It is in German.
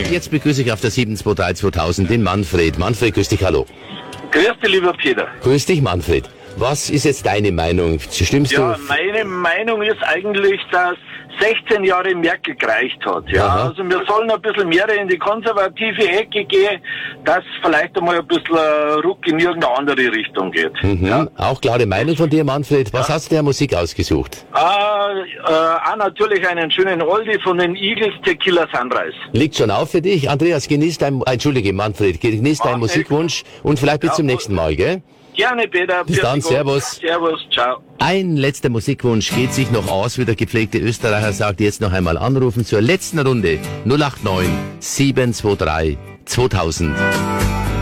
Jetzt begrüße ich auf der 723-2000 den Manfred. Manfred, grüß dich, hallo. Grüß dich, lieber Peter. Grüß dich, Manfred. Was ist jetzt deine Meinung? Stimmst du? Ja, meine Meinung ist eigentlich, dass 16 Jahre Merkel gereicht hat. Ja, Aha. also wir sollen ein bisschen mehr in die konservative Ecke gehen, dass vielleicht einmal ein bisschen Ruck in irgendeine andere Richtung geht. Mhm. Ja. Auch klare Meinung von dir, Manfred. Was hast du der Musik ausgesucht? Auch natürlich einen schönen Oldie von den Eagles, Tequila Sunrise. Liegt schon auf für dich. Andreas, Entschuldige, Manfred, genieß deinen Musikwunsch und vielleicht bis zum nächsten Mal, gell? Gerne, Peter. Bis dann, servus. Servus, ciao. Ein letzter Musikwunsch geht sich noch aus, wie der gepflegte Österreicher sagt, jetzt noch einmal anrufen zur letzten Runde 089 723 2000.